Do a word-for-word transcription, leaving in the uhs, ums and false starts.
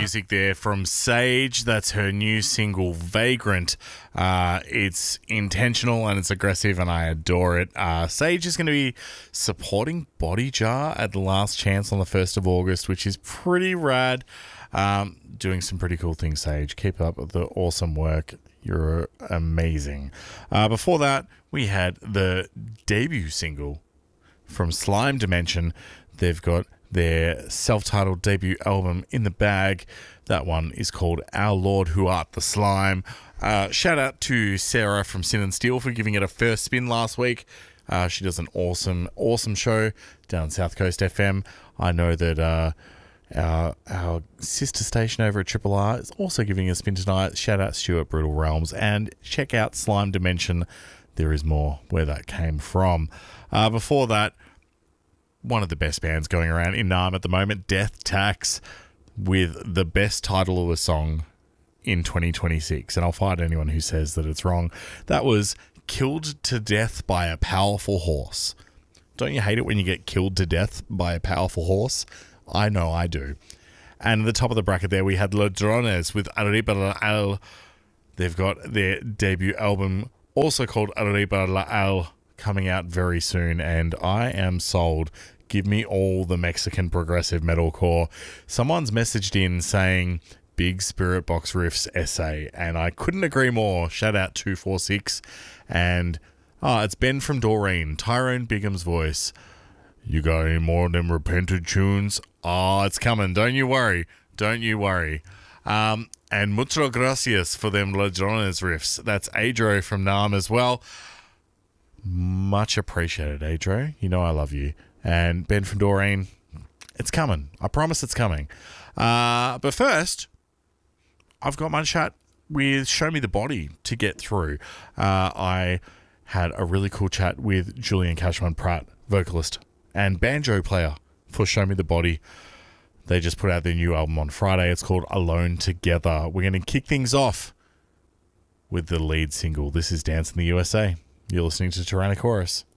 music there from Sage. That's her new single, Vagrant. Uh, it's intentional and it's aggressive and I adore it. Uh, Sage is going to be supporting Body Jar at the Last Chance on the first of August, which is pretty rad. Um, doing some pretty cool things, Sage. Keep up the awesome work. You're amazing. Uh, before that, we had the debut single from Slime Dimension. They've got their self-titled debut album in the bag. That one is called Our Lord Who Art the Slime. Uh, shout out to Sarah from Sin and Steel for giving it a first spin last week. Uh, she does an awesome, awesome show down South Coast F M. I know that uh, our, our sister station over at Triple R is also giving a spin tonight. Shout out Stuart Brutal Realms. And check out Slime Dimension. There is more where that came from. Uh, before that, one of the best bands going around in Naarm at the moment, Death Tax, with the best title of a song in twenty twenty-six. And I'll fight anyone who says that it's wrong. That was Killed to Death by a Powerful Horse. Don't you hate it when you get killed to death by a powerful horse? I know I do. And at the top of the bracket there, we had Ladrones with Arriba la Al. They've got their debut album, also called Arriba la Al, coming out very soon, and I am sold. Give me all the Mexican progressive metalcore. Someone's messaged in saying big Spirit Box Riffs essay, and I couldn't agree more. Shout out two four six. And ah, it's Ben from Doreen, Tyrone Bigham's voice. You got any more of them repented tunes? Ah, oh, it's coming. Don't you worry. Don't you worry. Um, and mucho gracias for them Ladrones riffs. That's Adro from Naarm as well. Much appreciated, Adro. You know I love you. And Ben from Doreen, it's coming. I promise it's coming. Uh, but first, I've got my chat with Show Me the Body to get through. Uh, I had a really cool chat with Julian Cashman Pratt, vocalist and banjo player for Show Me the Body. They just put out their new album on Friday. It's called Alone Together. We're going to kick things off with the lead single. This is Dance in the U S A. You're listening to Tyrannochorus.